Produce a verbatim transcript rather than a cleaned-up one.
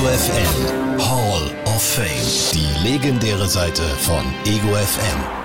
Ego F M Hall of Fame. Die legendäre Seite von Ego F M.